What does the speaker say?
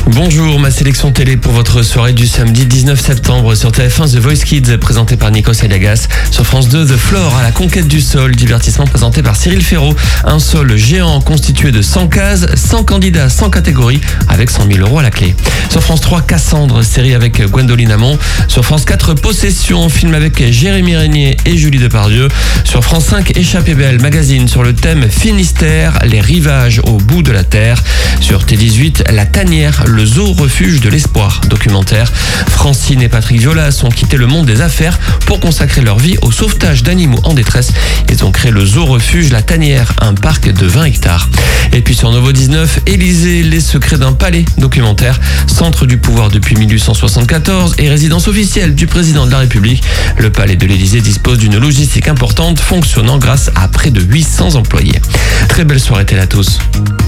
Bonjour, ma sélection télé pour votre soirée du samedi 19 septembre sur TF1 The Voice Kids présenté par Nikos Aliagas. Sur France 2 The Floor à la conquête du sol, divertissement présenté par Cyril Ferraud. Un sol géant constitué de 100 cases, 100 candidats, 100 catégories avec 100 000 € à la clé. Sur France 3 Cassandre, série avec Gwendoline Amon. Sur France 4 Possession, film avec Jérémy Régnier et Julie Depardieu. Sur France 5 Échappée belle, magazine sur le thème Finistère, les rivages au bout de la terre. Sur T18 La Tanière, le zoo refuge de l'espoir, documentaire. Francine et Patrick Violas ont quitté le monde des affaires pour consacrer leur vie au sauvetage d'animaux en détresse. Ils ont créé le zoo refuge La Tanière, un parc de 20 hectares. Et puis sur Novo 19, Élysée, les secrets d'un palais, documentaire, centre du pouvoir depuis 1874 et résidence officielle du président de la République. Le palais de l'Élysée dispose d'une logistique importante, fonctionnant grâce à près de 800 employés. Très belle soirée télé à tous.